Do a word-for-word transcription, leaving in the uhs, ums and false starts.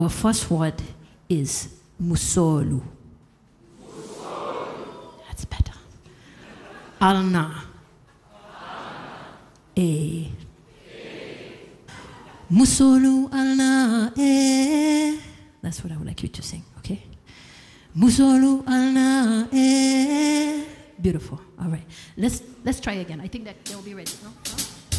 Our first word is musolu. That's better. Alna. A. Musolu alna e. That's what I would like you to sing, okay? Musolu alna e. Beautiful. All right. Let's let's try again. I think that they'll be ready. No? No?